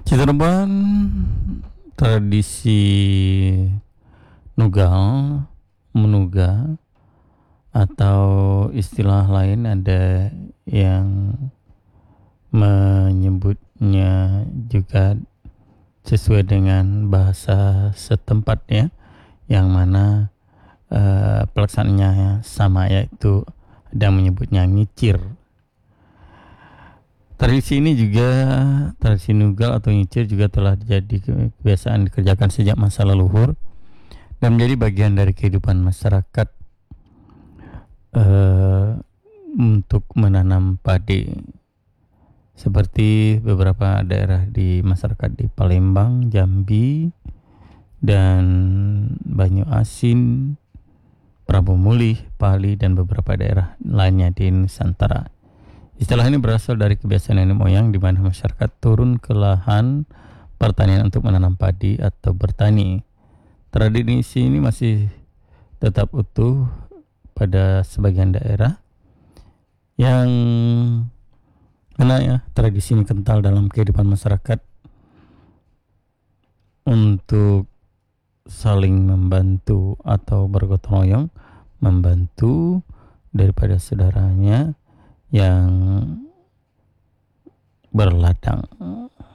Cirebon tradisi nugal, menuga, atau istilah lain ada yang menyebutnya juga sesuai dengan bahasa setempat ya, yang mana pelaksanaannya sama, yaitu ada yang menyebutnya ngicir. Tradisi ini juga, tradisi nugal atau ngicir juga telah jadi kebiasaan dikerjakan sejak masa leluhur dan menjadi bagian dari kehidupan masyarakat untuk menanam padi. Seperti beberapa daerah di masyarakat di Palembang, Jambi, dan Banyuasin, Prabu Mulih, Pali, dan beberapa daerah lainnya di Nusantara. Istilah ini berasal dari kebiasaan nenek moyang di mana masyarakat turun ke lahan pertanian untuk menanam padi atau bertani. Tradisi ini masih tetap utuh pada sebagian daerah yang mana ya, tradisi ini kental dalam kehidupan masyarakat untuk saling membantu atau bergotong royong membantu daripada saudaranya yang berladang.